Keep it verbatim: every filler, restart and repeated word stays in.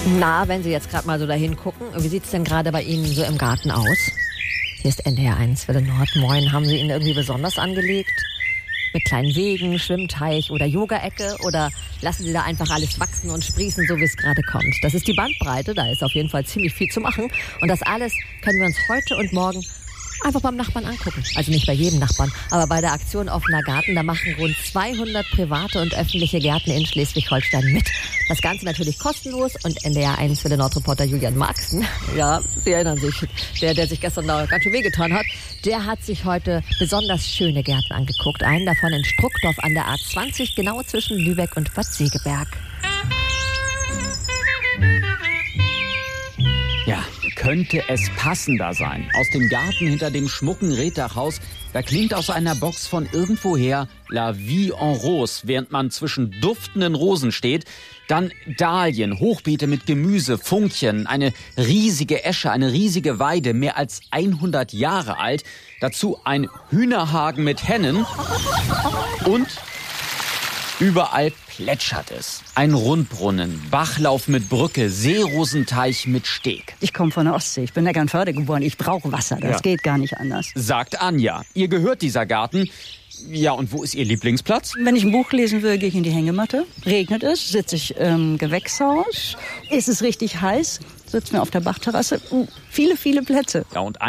Na, wenn Sie jetzt gerade mal so dahin gucken, wie sieht es denn gerade bei Ihnen so im Garten aus? Hier ist N D R eins, Welle Nord. Moin, haben Sie ihn irgendwie besonders angelegt? Mit kleinen Wegen, Schwimmteich oder Yoga-Ecke? Oder lassen Sie da einfach alles wachsen und sprießen, so wie es gerade kommt? Das ist die Bandbreite, da ist auf jeden Fall ziemlich viel zu machen. Und das alles können wir uns heute und morgen einfach beim Nachbarn angucken. Also nicht bei jedem Nachbarn, aber bei der Aktion Offener Garten, da machen rund zweihundert private und öffentliche Gärten in Schleswig-Holstein mit. Das Ganze natürlich kostenlos und N D R eins für den Nordreporter Julian Marxen, ja, Sie erinnern sich, der, der sich gestern da ganz schön wehgetan hat, der hat sich heute besonders schöne Gärten angeguckt. Einen davon in Struckdorf an der A zwanzig, genau zwischen Lübeck und Bad Segeberg. Ja, könnte es passender sein? Aus dem Garten hinter dem schmucken Reetdachhaus, da klingt aus einer Box von irgendwoher La Vie en Rose, während man zwischen duftenden Rosen steht. Dann Dahlien, Hochbeete mit Gemüse, Funkchen, eine riesige Esche, eine riesige Weide, mehr als hundert Jahre alt. Dazu ein Hühnerhagen mit Hennen und überall plätschert es. Ein Rundbrunnen, Bachlauf mit Brücke, Seerosenteich mit Steg. Ich komme von der Ostsee, ich bin in Eckernförde geboren, ich brauche Wasser, das ja. geht gar nicht anders. Sagt Anja. Ihr gehört dieser Garten. Ja, und wo ist Ihr Lieblingsplatz? Wenn ich ein Buch lesen will, gehe ich in die Hängematte. Regnet es, sitze ich im Gewächshaus. Ist es richtig heiß, sitze mir auf der Bachterrasse. Uh, viele, viele Plätze. Ja, und